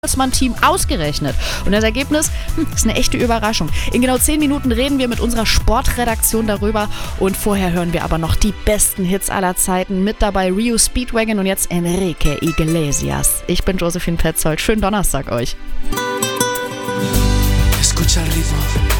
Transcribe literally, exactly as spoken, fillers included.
Team ausgerechnet. Und das Ergebnis hm, ist eine echte Überraschung. In genau zehn Minuten reden wir mit unserer Sportredaktion darüber und vorher hören wir aber noch die besten Hits aller Zeiten. Mit dabei Rio Speedwagon und jetzt Enrique Iglesias. Ich bin Josephine Petzold. Schönen Donnerstag euch. Escucha el ritmo.